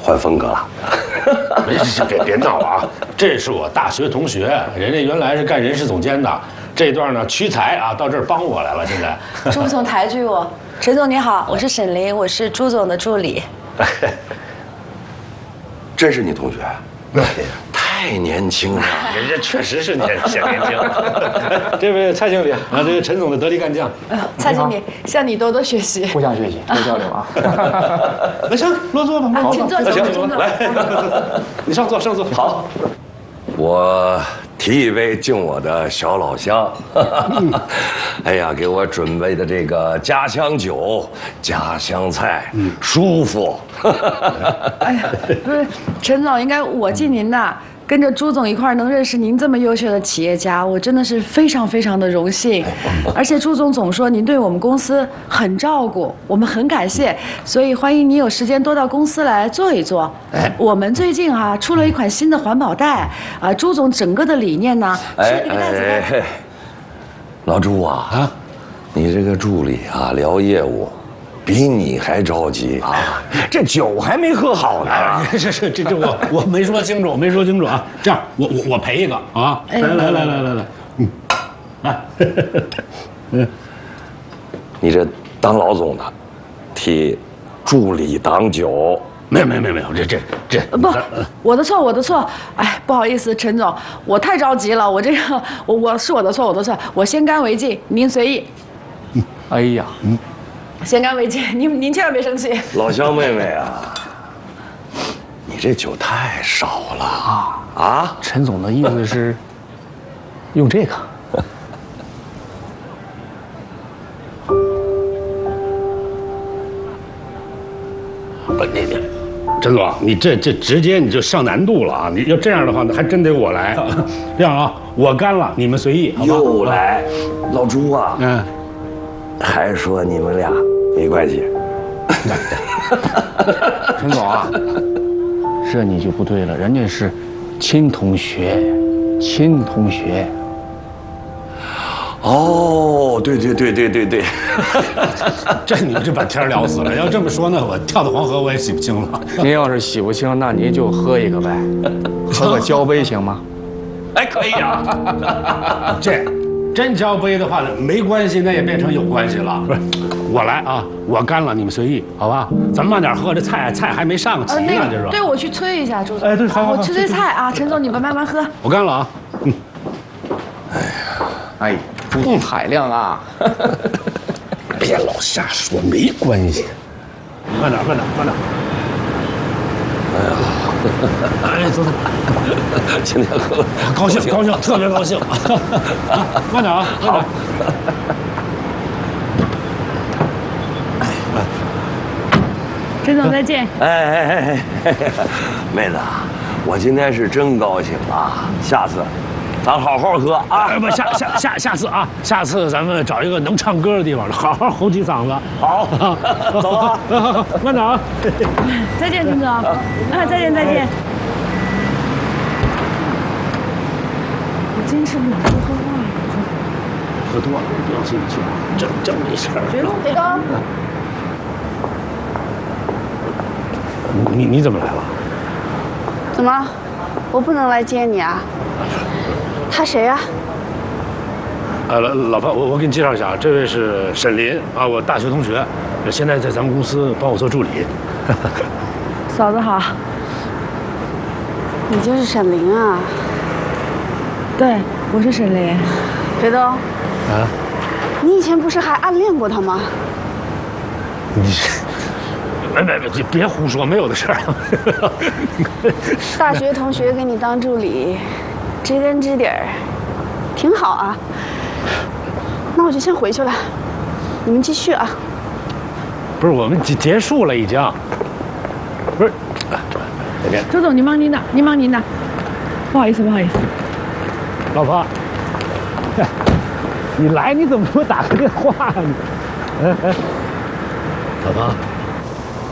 换风格了。 别闹啊！这是我大学同学，人家原来是干人事总监的，这段呢屈才啊，到这儿帮我来了。现在， 朱总抬举我，陈总你好，我是沈林，我是朱总的助理。 真是你同学？太年轻了， 人家确实是显年轻。这位蔡经理啊，这个陈总的得力干将。 蔡经理，向你多多学习， 互相学习，多交流啊。 那行，落座吧。 请坐，请坐。 来，你上座，上座。 好，我提一杯敬我的小老乡。哎呀，给我准备的这个家乡酒、家乡菜，舒服。 哎呀，不是，陈总，应该我敬您的。跟着朱总一块儿能认识您这么优秀的企业家，我真的是非常非常的荣幸。而且朱总总说您对我们公司很照顾，我们很感谢，所以欢迎您有时间多到公司来坐一坐。我们最近出了一款新的环保袋，朱总整个的理念呢是这个袋子。 老朱啊，你这个助理啊，聊业务。比你还着急啊！这酒还没喝好呢。 是，这我没说清楚，没说清楚啊。这样，我赔一个啊！来， 你这当老总的，替助理挡酒。 没有，这不，我的错。哎，不好意思，陈总，我太着急了，我这个我是我的错，我先干为敬，您随意。 哎呀， 先干为敬，您千万别生气。 老乡妹妹啊，你这酒太少了啊！ 陈总的意思是用这个。 不，陈总，你这直接你就上难度了啊！你要这样的话，那还真得我来。这样啊，我干了，你们随意，好吧？ 又来，老朱啊，还说你们俩没关系。 陈总啊，这你就不对了，人家是亲同学。 哦，对， 这你这把天聊死了。要这么说呢，我跳到黄河我也洗不清了。 您要是洗不清，那您就喝一个呗，喝个交杯行吗？ 哎，可以啊。 这真交杯的话呢，没关系，那也变成有关系了。不是，我来啊，我干了，你们随意，好吧？咱们慢点喝，这菜还没上齐呢，这是。 对，我去催一下朱总。 哎，对，好， 我去催菜啊，陈总你们慢慢喝。 我干了啊。 哎，朱总海量啊！ 别老瞎说，没关系。慢点。哎，走。 今天喝高兴，特别高兴。慢点啊，好。 陈总再见。 哎，妹子，我今天是真高兴啊！下次咱好好喝啊！ 不，下次啊，下次咱们找一个能唱歌的地方，好好吼几嗓子。 好，走啊， 慢点啊！ 再见，陈总。再见。我今天是不是哪说话呀？ 喝多了，不要心里去，真没事儿。 别动，别动。 你怎么来了？ 怎么，我不能来接你啊？他谁呀？ 老婆，我给你介绍一下，这位是沈林啊，我大学同学，现在在咱们公司帮我做助理。 嫂子好。 你就是沈凌啊？ 对，我是沈林。 别动。你以前不是还暗恋过他吗？ 你别胡说，没有的事儿。 大学同学给你当助理，知根知底儿，挺好啊。那我就先回去了，你们继续啊。 不是，我们结束了已经。不是，这边。 周总，您忙您的，不好意思。 老婆，你来你怎么不打个电话呢？老婆。